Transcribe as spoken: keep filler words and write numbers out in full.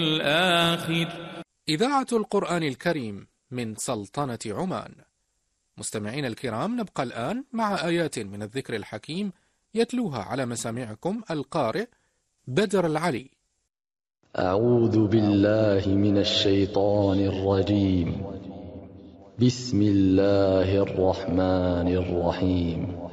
الآخر. إذاعة القرآن الكريم من سلطنة عمان. مستمعين الكرام، نبقى الآن مع آيات من الذكر الحكيم يتلوها على مسامعكم القارئ بدر العلي. أعوذ بالله من الشيطان الرجيم. بسم الله الرحمن الرحيم.